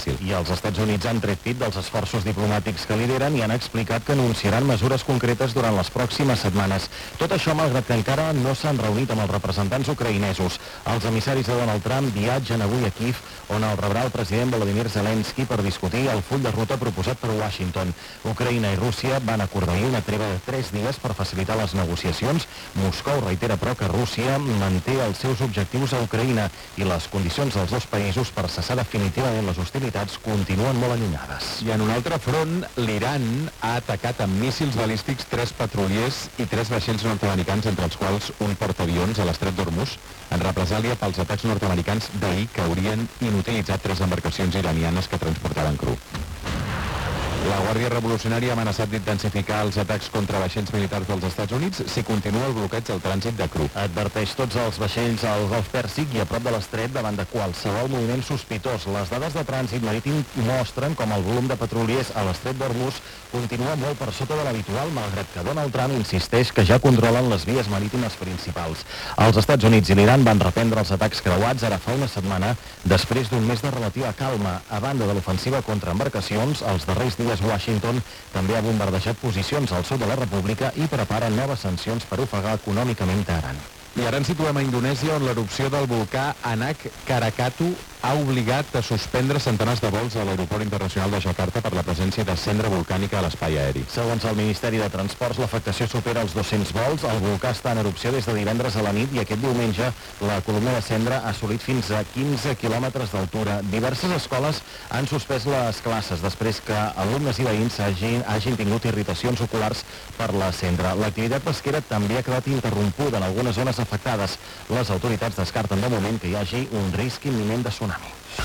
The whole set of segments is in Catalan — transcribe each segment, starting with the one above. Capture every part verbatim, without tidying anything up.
difícil. I els Estats Units han tret pit dels esforços diplomàtics que lideren i han explicat que anunciaran mesures concretes durant les pròximes setmanes. Tot això malgrat que encara no s'han reunit amb els representants ucraïnesos. Els emissaris de Donald Trump viatgen avui a Kiev, on el rebrà el president Volodymyr Zelensky per discutir el full de ruta proposat per Washington. Ucraïna i Rússia van acordar ahir una treva de tres dies per facilitar les negociacions. Moscou reitera, però, que Rússia manté els seus objectius a Ucraïna i les condicions dels dos països per cessar definitivament les hostilitats continuen molt allunyades. I en un altre front, l'Iran ha atacat amb míssils balístics tres petroliers i tres vaixells nord-americans, entre els quals un portaavions a l'estret d'Hormuz, en represàlia pels atacs nord-americans d'ahir que haurien inutilitzat tres embarcacions iranianes que transportaven cru. La Guàrdia Revolucionària ha amenaçat d'intensificar els atacs contra vaixells militars dels Estats Units si continua el bloqueig del trànsit de cru. Adverteix tots els vaixells al Golf Pèrsic i a prop de l'estret davant de qualsevol moviment sospitós. Les dades de trànsit marítim mostren com el volum de petroliers a l'estret d'Hormuz continua molt per sota de l'habitual, malgrat que Donald Trump insisteix que ja controlen les vies marítimes principals. Els Estats Units i l'Iran van reprendre els atacs creuats ara fa una setmana, després d'un mes de relativa calma. A banda de l'ofensiva contra embarcacions, els darrers dies Washington també ha bombardejat posicions al sud de la República i prepara noves sancions per ofegar econòmicament Teheran. I ara ens situem a Indonèsia, on l'erupció del volcà Anak Krakatau ha obligat a suspendre centenars de vols a l'aeroport internacional de Jakarta per la presència de cendra volcànica a l'espai aeri. Segons el Ministeri de Transports, l'afectació supera els dos-cents vols. El volcà està en erupció des de divendres a la nit i aquest diumenge la columna de cendra ha assolit fins a quinze quilòmetres d'altura. Diverses escoles han suspès les classes després que alumnes i veïns hagin, hagin tingut irritacions oculars per la cendra. L'activitat pesquera també ha quedat interrompuda en algunes zones afectades. Les autoritats descarten de moment que hi hagi un risc imminent de tsunami.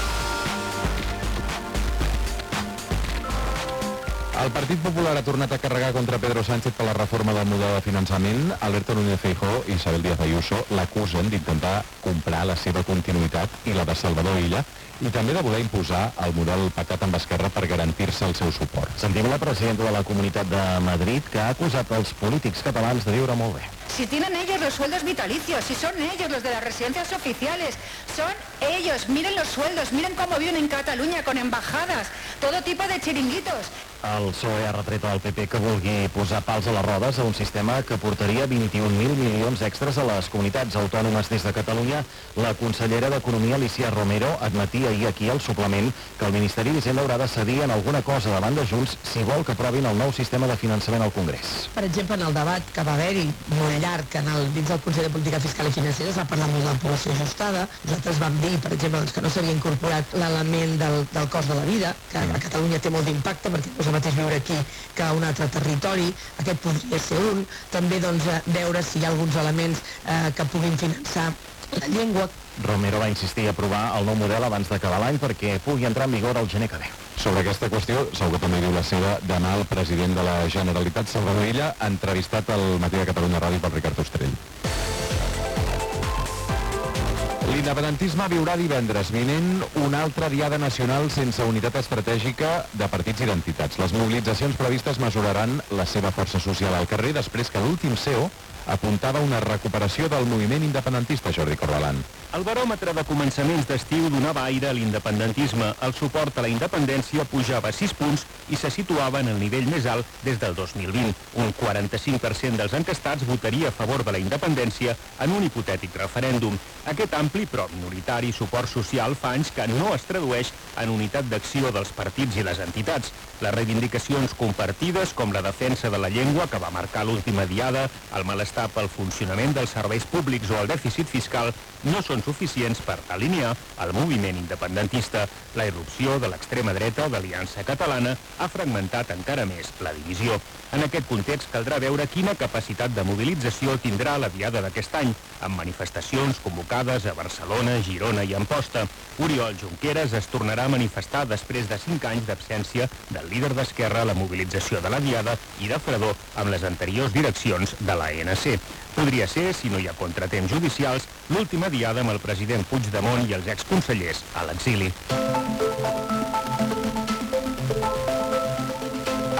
El Partit Popular ha tornat a carregar contra Pedro Sánchez per la reforma del model de finançament. Alberto Núñez Feijóo i Isabel Díaz Ayuso l'acusen d'intentar comprar la seva continuïtat i la de Salvador Illa i també de voler imposar el model pactat amb Esquerra per garantir-se el seu suport. Sentim la presidenta de la Comunitat de Madrid, que ha acusat els polítics catalans de viure molt bé. Si tienen ellos los sueldos vitalicios, si son ellos los de las residencias oficiales, son ellos, miren los sueldos, miren cómo viven en Cataluña con embajadas, todo tipo de chiringuitos. El P S O E ha retret al P P que vulgui posar pals a les rodes a un sistema que portaria vint-i-un mil milions extras a les comunitats autònomes. Des de Catalunya, la consellera d'Economia, Alicia Romero, admetia ahir aquí al suplement que el Ministeri d'Hisenda haurà de cedir en alguna cosa davant de Junts si vol que aprovin el nou sistema de finançament al Congrés. Per exemple, en el debat que va haver-hi molt llarg en el, dins del Consell de Política Fiscal i Financera es va parlar molt de la població ajustada. Nosaltres vam dir, per exemple, doncs, que no s'havia incorporat l'element del, del cost de la vida, que a Catalunya té molt d'impacte perquè no és el mateix viure aquí que a un altre territori. Aquest podria ser un. També doncs, veure si hi ha alguns elements eh, que puguin finançar la llengua. Romero va insistir a aprovar el nou model abans d'acabar l'any perquè pugui entrar en vigor el gener que ve. Sobre aquesta qüestió, segur que també diu la seva, demà el president de la Generalitat, Salvador Illa, ha entrevistat al Matí de Catalunya Ràdio per Ricard Ostrell. L'independentisme viurà divendres vinent una altra diada nacional sense unitat estratègica de partits i d'entitats. Les mobilitzacions previstes mesuraran la seva força social al carrer després que l'últim C E O apuntava una recuperació del moviment independentista, Jordi Corbalan. El baròmetre de començaments d'estiu donava aire a l'independentisme. El suport a la independència pujava sis punts i se situava en el nivell més alt des del dos mil vint. Un quaranta-cinc per cent dels enquestats votaria a favor de la independència en un hipotètic referèndum. Aquest ampli però minoritari suport social fa anys que no es tradueix en unitat d'acció dels partits i les entitats. Les reivindicacions compartides, com la defensa de la llengua que va marcar l'última diada, el malestar pel funcionament dels serveis públics o el dèficit fiscal, no són suficients per alinear el moviment independentista. La irrupció de l'extrema dreta d'Aliança Catalana ha fragmentat encara més la divisió. En aquest context caldrà veure quina capacitat de mobilització tindrà la diada d'aquest any, amb manifestacions convocades a Barcelona, Girona i Amposta. Oriol Junqueras es tornarà a manifestar després de cinc anys d'absència del líder d'Esquerra a la mobilització de la diada i de fredor amb les anteriors direccions de l'A N C. Podria ser, si no hi ha contratemps judicials, l'última diada amb el president Puigdemont i els exconsellers a l'exili.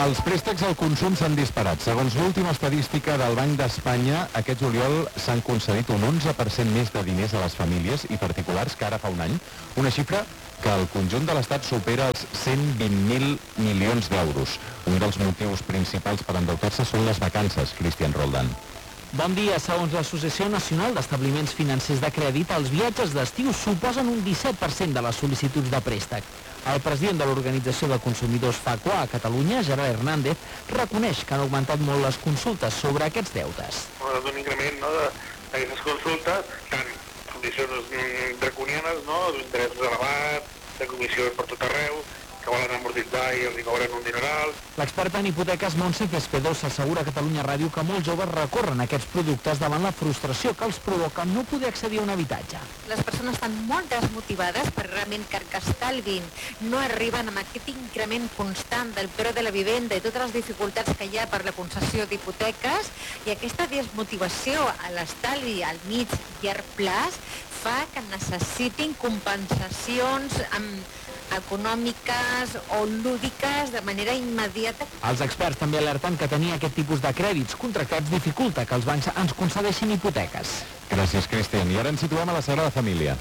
Els préstecs al consum s'han disparat. Segons l'última estadística del Banc d'Espanya, aquest juliol s'han concedit un onze per cent més de diners a les famílies i particulars que ara fa un any, una xifra que al conjunt de l'Estat supera els cent vint mil milions d'euros. Un dels motius principals per endeutar-se són les vacances, Cristian Roldán. Bon dia. Segons l'Associació Nacional d'Establiments Financers de Crèdit, els viatges d'estiu suposen un disset per cent de les sol·licituds de préstec. El president de l'Organització de Consumidors FACUA a Catalunya, Gerard Hernández, reconeix que han augmentat molt les consultes sobre aquests deutes. Un increment, no, d'aquestes consultes, tant condicions draconianes, no, d'interessos elevats, de comissions per tot arreu, que volen amortitzar i els hi cobren un dineral. L'experta en hipoteques Montse Cespedos assegura a Catalunya Ràdio que molts joves recorren aquests productes davant la frustració que els provoca no poder accedir a un habitatge. Les persones estan molt desmotivades per realment que estalvin. No arriben amb aquest increment constant del preu de la vivenda i totes les dificultats que hi ha per la concessió d'hipoteques, i aquesta desmotivació a l'estalvi al mig i llarg plaç fa que necessitin compensacions amb econòmiques o lúdiques de manera immediata. Els experts també alerten que tenir aquest tipus de crèdits contractats dificulta que els bancs ens concedeixin hipoteques. Gràcies, Cristian. I ara ens situem a la Sagrada Família,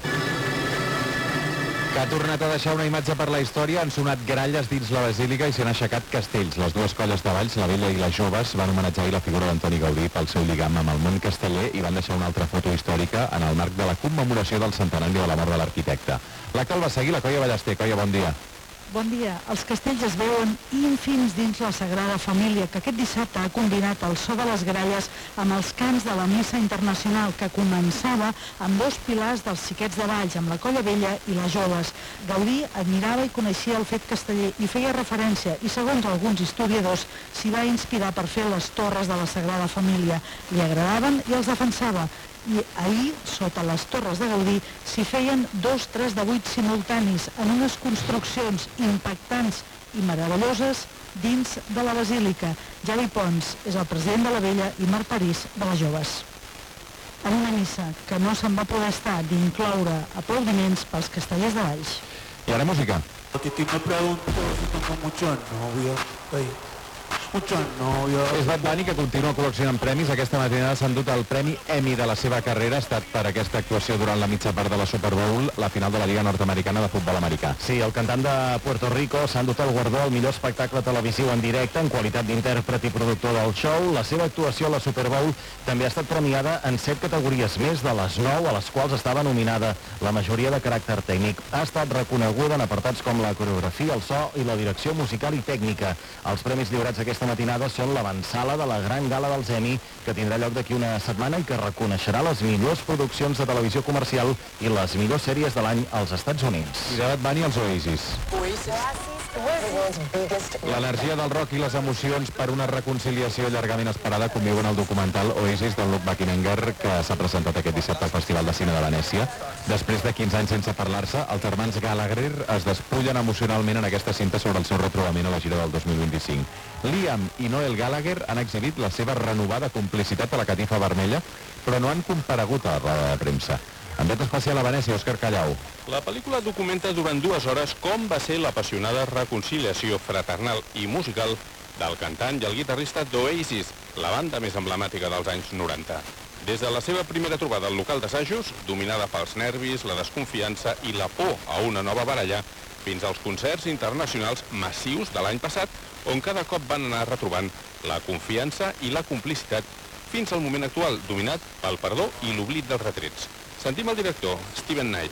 que ha tornat a deixar una imatge per la història. Han sonat gralles dins la basílica i s'han aixecat castells. Les dues colles de Valls, la Vella i les Joves, van homenatjar la figura d'Antoni Gaudí pel seu lligam amb el món casteller i van deixar una altra foto històrica en el marc de la commemoració del centenari de la mort de l'arquitecte. L'acte el va seguir la Colla Ballester. Colla, bon dia. Bon dia. Els castells es veuen ínfims dins la Sagrada Família, que aquest dissabte ha combinat el so de les gralles amb els cants de la missa internacional, que començava amb dos pilars dels xiquets de Valls, amb la Colla Vella i les Joves. Gaudí admirava i coneixia el fet casteller i feia referència, i segons alguns historiadors, s'hi va inspirar per fer les torres de la Sagrada Família. Li agradaven i els defensava. I ahir, sota les torres de Gaudí, s'hi feien dos tres de vuit simultanis en unes construccions impactants i meravelloses dins de la basílica. Javi Pons és el president de la Vella i Marc París de les Joves. En una missa que no se'n va poder estar d'incloure aplaudiments pels castellers de Valls. I ara música. Titi me pregunto si tengo muchos novios. Hey. És Bad Bunny, que continua col·leccionant premis. Aquesta matinada s'ha endut el Premi Emmy de la seva carrera. Ha estat per aquesta actuació durant la mitja part de la Super Bowl, la final de la Lliga Nord-Americana de Futbol Americà. Sí, el cantant de Puerto Rico s'ha endut el guardó al millor espectacle televisiu en directe en qualitat d'intèrpret i productor del show. La seva actuació a la Super Bowl també ha estat premiada en set categories més de les nou a les quals estava nominada, la majoria de caràcter tècnic. Ha estat reconeguda en apartats com la coreografia, el so i la direcció musical i tècnica. Els premis lliurats aquesta matinada són l'avançala de la gran gala dels Emmy, que tindrà lloc d'aquí una setmana i que reconeixerà les millors produccions de televisió comercial i les millors sèries de l'any als Estats Units. I de Bad Bunny els Oasis. L'energia del rock i les emocions per una reconciliació llargament esperada conviuen al documental Oasis d'en Luke Buckingham, que s'ha presentat aquest dissabte al Festival de Cine de Venècia. Després de quinze anys sense parlar-se, els germans Gallagher es despullen emocionalment en aquesta cinta sobre el seu retrobament a la gira del dos mil vint-i-cinc. Liam i Noel Gallagher han exhibit la seva renovada complicitat a la catifa vermella, però no han comparegut a la roda de premsa. En vet especial a Venècia, Òscar Callau. La pel·lícula documenta durant dues hores com va ser l'apassionada reconciliació fraternal i musical del cantant i el guitarrista d'Oasis, la banda més emblemàtica dels anys noranta. Des de la seva primera trobada al local d'assajos, dominada pels nervis, la desconfiança i la por a una nova baralla, fins als concerts internacionals massius de l'any passat, on cada cop van anar retrobant la confiança i la complicitat, fins al moment actual, dominat pel perdó i l'oblit dels retrets. Sentim el director, Steven Knight.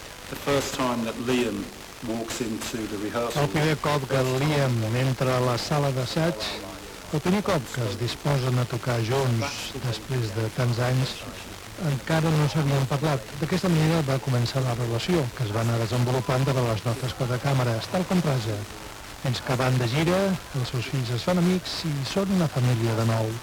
El primer cop que Liam entra a la sala d'assaig, el primer cop que es disposen a tocar junts després de tants anys, encara no s'havien parlat. D'aquesta manera va començar la relació, que es va anar desenvolupant de les notes quatre càmeres, tal com raja. Fins que van de gira, els seus fills es fan amics i són una família de nou.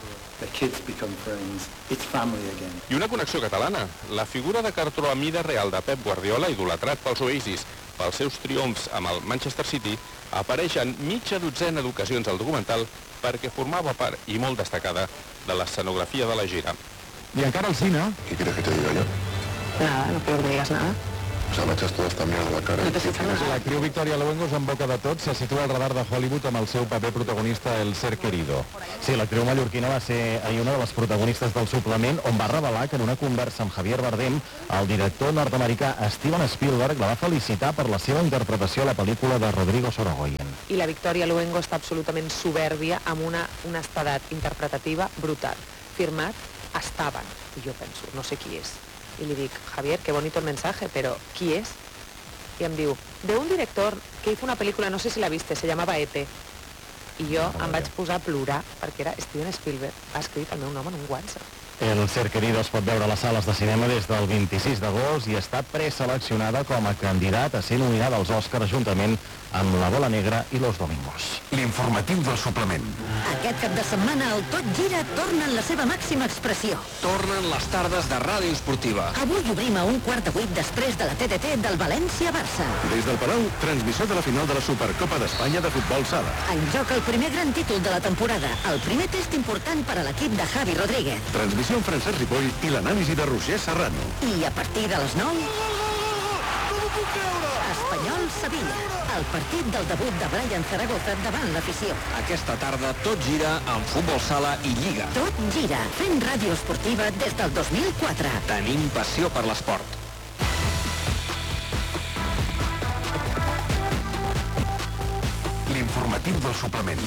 I una connexió catalana. La figura de cartró a mida real de Pep Guardiola, idolatrat pels Oasis, pels seus triomfs amb el Manchester City, apareix en mitja dotzena d'ocasions al documental perquè formava part i molt destacada de l'escenografia de la gira. I encara al cine... ¿Qué quieres que te diga yo? Nada, no quiero que digas nada. se han hecho toda esta mierda a la cara. L'actriu Victoria Luengo és en boca de tot, se situa al radar de Hollywood amb el seu paper protagonista El Ser Querido. Sí, l'actriu mallorquina va ser ahir una de les protagonistes del suplement, on va revelar que en una conversa amb Javier Bardem, el director nord-americà Steven Spielberg la va felicitar per la seva interpretació a la pel·lícula de Rodrigo Sorogoyen. I la Victoria Luengo està absolutament soberbia amb una honestedat interpretativa brutal. Firmat, estaban. I jo penso, no sé qui és. I li dic, Javier, qué bonito el mensaje, pero ¿qui es? I em diu, de un director que hizo una pel·lícula, no sé si la viste, se llamava E T. I jo em vaig posar a plorar perquè era Steven Spielberg. Ha escrit el meu nom en un WhatsApp. El Ser Querido es pot veure a les sales de cinema des del vint-i-sis d'agost i està preseleccionada com a candidat a ser nominada als Oscars juntament amb La Bola Negra i Los Domingos. L'informatiu del suplement. Aquest cap de setmana el Tot Gira torna en la seva màxima expressió. Tornen les tardes de Ràdio Esportiva. Avui obrim a un quart de vuit després de la T D T del València-Barça. Des del Palau, transmissió de la final de la Supercopa d'Espanya de futbol sala. En joc el primer gran títol de la temporada, el primer test important per a l'equip de Javi Rodríguez. Transmissió amb Francesc Ripoll i l'anàlisi de Roger Serrano. I a partir de les nou... Espanyol-Sevilla, el partit del debut de Brian Zaragoza davant l'afició. Aquesta tarda tot gira amb futbol sala i lliga. Tot gira, fent ràdio esportiva des del dos mil quatre. Tenim passió per l'esport. L'informatiu del suplement.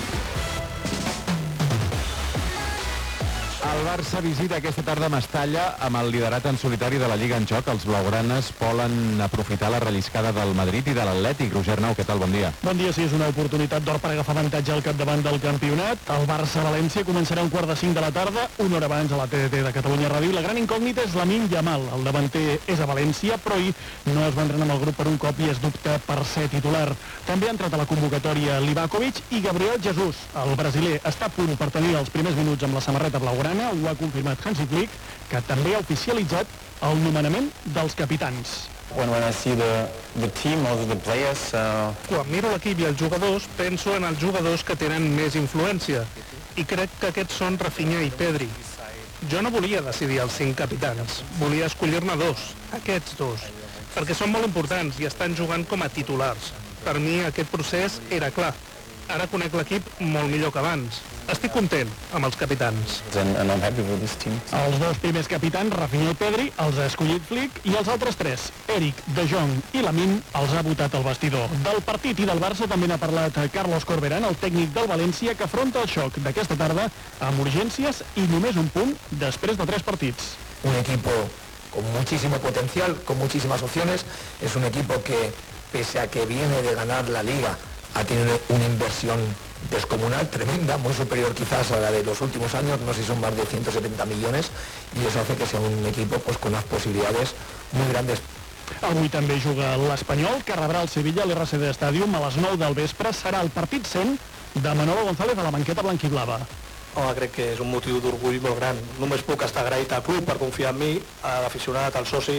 El Barça visita aquesta tarda Mestalla amb el liderat en solitari de la Lliga en joc. Els blaugranes volen aprofitar la relliscada del Madrid i de l'Atlètic. Roger Nau, què tal? Bon dia. Bon dia, sí, és una oportunitat d'or per agafar avantatge al capdavant del campionat. El Barça-València començarà un quart de cinc de la tarda, una hora abans a la T D T de Catalunya Ràdio. La gran incògnita és Lamine Yamal. El davanter és a València, però ahir no es va entrenar amb el grup per un cop i es dubta per ser titular. També ha entrat a la convocatòria Livakovic i Gabriel Jesus. El brasiler està a punt per tenir els primers minuts amb la samarreta blaugrana. Ho ha confirmat Hansi Flick, que també ha oficialitzat el nomenament dels capitans. When, when I see the, the team, also the players, uh... Quan miro l'equip i els jugadors, penso en els jugadors que tenen més influència. I crec que aquests són Rafinha i Pedri. Jo no volia decidir els cinc capitans, volia escollir-ne dos, aquests dos, perquè són molt importants i estan jugant com a titulars. Per mi aquest procés era clar. Ara conec l'equip molt millor que abans. Estic content amb els capitans. And, and I'm happy with this team. Els dos primers capitans, Rafinha i Pedri, els ha escollit Flick, i els altres tres, Eric, De Jong i Lamine, els ha votat al vestidor. Del partit i del Barça també n'ha parlat Carlos Corberán, el tècnic del València, que afronta el xoc d'aquesta tarda amb urgències i només un punt després de tres partits. Un equipo con muchísimo potencial, con muchísimas opciones. Es un equipo que, pese a que viene de ganar la Liga, ha tenido una inversión descomunal, tremenda, muy superior quizás a la de los últimos años, no sé si son más de ciento setenta millones, y eso hace que sea un equipo pues, con unas posibilidades muy grandes. Avui també juga l'Espanyol, que rebrà el Sevilla a l'R C D Stadium a les nou del vespre. Serà el partit cent de Manolo González a la banqueta blanquiblava. Home, crec que és un motiu d'orgull molt gran. Només puc estar agraït al club per confiar en mi, a l'aficionat, al soci,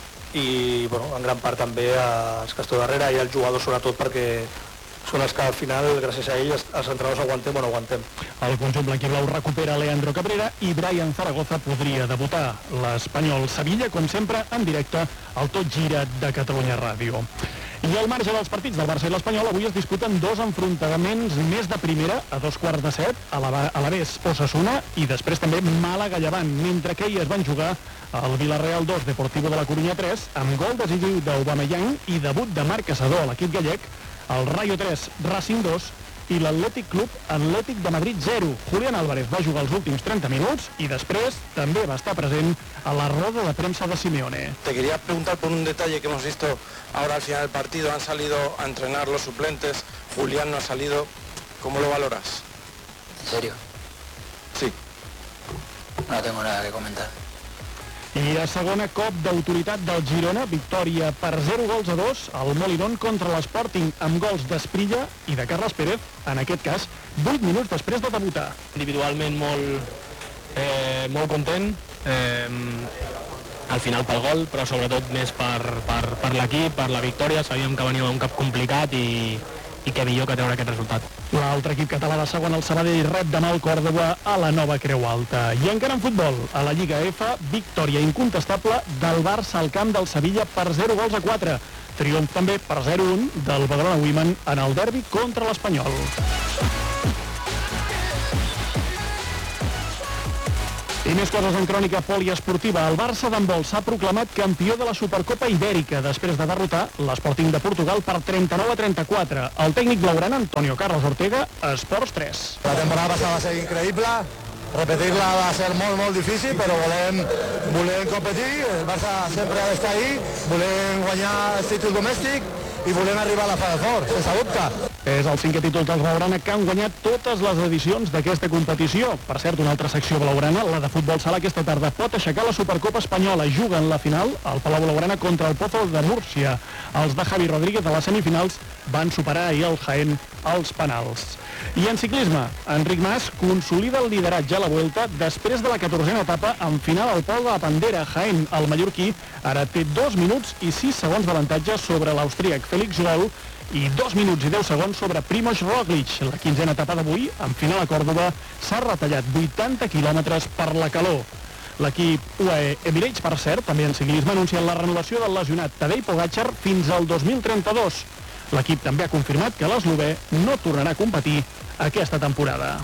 i bueno, en gran part també als que estou darrere i als jugadors sobretot, perquè són els que al final, gràcies a ells, els entrenadors aguantem o no aguantem. El conjunt blanquiblau recupera Leandro Cabrera i Brian Zaragoza podria debutar. L'Espanyol Sevilla, com sempre, en directe al Tot Gira de Catalunya Ràdio. I al marge dels partits del Barça i l'Espanyol, avui es disputen dos enfrontaments més de primera, a dos quarts de set, a l'Alavés Osasuna i després també Màlaga-Llevant, mentre que ahir es van jugar el Villarreal dos, Deportivo de la Coruña tres, amb gol decisiu d'Aubameyang i debut de Marc Casador a l'equip gallec, el Rayo tres, Racing dos i l'Atlètic Club Atlètic de Madrid zero. Julián Álvarez va jugar els últims treinta minuts i després també va estar present a la roda de premsa de Simeone. Te quería preguntar por un detalle que hemos visto ahora al final del partido. Han salido a entrenar los suplentes, Julián no ha salido. ¿Cómo lo valoras? ¿En serio? Sí. No tengo nada que comentar. I a segona, cop d'autoritat del Girona, victòria per zero gols a dos al Molinón contra l'Sporting, amb gols d'Esprilla i de Carles Pérez, en aquest cas, vuit minuts després de debutar. Individualment molt, eh, molt content, eh, al final pel gol, però sobretot més per, per, per l'equip, per la victòria. Sabíem que veníem a un cap complicat i, i què millor que treure aquest resultat. L'altre equip català de segon, el Sabadell, rep demà el Còrdova a la Nova Creu Alta. I encara en futbol, a la Lliga F, victòria incontestable del Barça al camp del Sevilla per zero gols a quatre. Triomf també per zero a un del Badalona Women en el derbi contra l'Espanyol. I més coses en crònica poliesportiva. El Barça d'handbol s'ha proclamat campió de la Supercopa Ibèrica després de derrotar l'Sporting de Portugal per trenta-nou a trenta-quatre. El tècnic blaugrana, Antonio Carlos Ortega, Esports tres. La temporada passada va ser increïble, repetir-la va ser molt, molt difícil, però volem, volem competir, el Barça sempre ha d'estar ahí, volem guanyar el títol domèstic i volem arribar a la Final Four, sense dubte. És el cinquè títol dels blaugrana que han guanyat totes les edicions d'aquesta competició. Per cert, una altra secció blaugrana, la de futbol sala, aquesta tarda pot aixecar la Supercopa Espanyola. Juguen la final al Palau Blaugrana contra el Pozo de Múrcia. Els de Javi Rodríguez a les semifinals van superar ahir el Jaén als penals. I en ciclisme, Enric Mas consolida el lideratge a la Vuelta després de la catorzena etapa en final al Pol de la Pandera. Jaén, el mallorquí, ara té dos minuts i sis segons d'avantatge sobre l'austríac Félix Gall i dos minuts i deu segons sobre Primož Roglic. La quinzena etapa d'avui, en final a Còrdova, s'ha retallat vuitanta quilòmetres per la calor. L'equip U A E Emirates, per cert, també en ciclisme, ha anunciat la renovació del lesionat Tadej Pogačar fins al dos mil trenta-dos. L'equip també ha confirmat que l'eslovè no tornarà a competir aquesta temporada.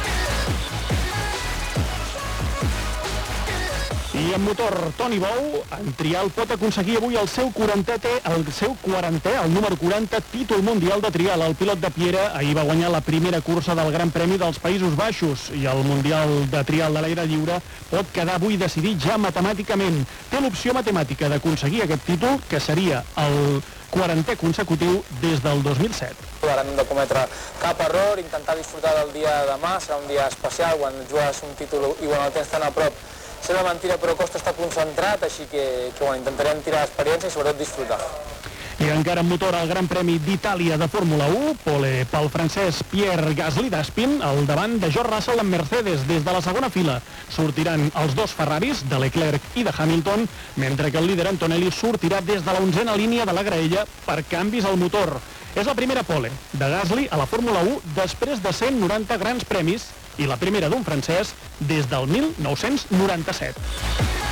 I en motor, Toni Bou, en trial, pot aconseguir avui el seu quarantè, el seu quarantè, el número quaranta, títol mundial de trial. El pilot de Piera ahir va guanyar la primera cursa del Gran Premi dels Països Baixos i el Mundial de Trial de l'aire lliure pot quedar avui decidit ja matemàticament. Té l'opció matemàtica d'aconseguir aquest títol, que seria el quarantè consecutiu des del dos mil set. Ara no hem de cometre cap error, intentar disfrutar del dia de demà, serà un dia especial quan jugues un títol i quan el tens tan a prop. Sembla mentira, però costa estar concentrat, així que, que bueno, intentarem tirar l'experiència i sobretot disfrutar. I encara en motor, el Gran Premi d'Itàlia de Fórmula u, pole pel francès Pierre Gasly d'Aspin, al davant de George Russell amb Mercedes. Des de la segona fila sortiran els dos Ferraris, de Leclerc i de Hamilton, mentre que el líder Antonelli sortirà des de la onzena línia de la graella per canvis al motor. És la primera pole de Gasly a la Fórmula u després de cent noranta grans premis i la primera d'un francès des del mil nou-cents noranta-set.